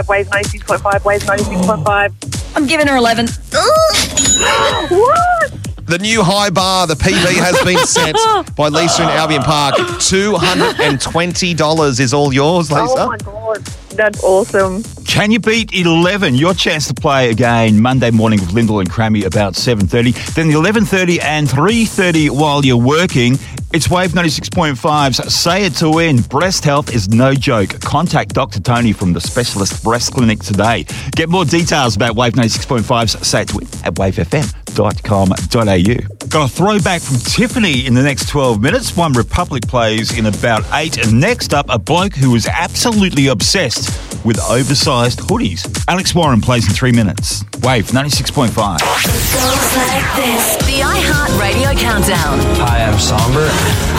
Wave 96.5, Wave 96.5. I'm giving her 11. What? The new high bar, the PB, has been set by Lisa in Albion Park. $220 is all yours, Lisa. Oh, my God. That's awesome. Can you beat 11? Your chance to play again Monday morning with Lyndall and Crammy about 7:30. Then the 11:30 and 3:30 while you're working. It's Wave 96.5's Say It to Win. Breast health is no joke. Contact Dr. Tony from the Specialist Breast Clinic today. Get more details about Wave 96.5's Say It to Win at wavefm.com.au. Got a throwback from Tiffany in the next 12 minutes. One Republic plays in about 8. And next up, a bloke who was absolutely obsessed with oversized hoodies. Alex Warren plays in 3 minutes. Wave 96.5. Goes like this. The iHeart Radio Countdown. Hi, I'm Somber.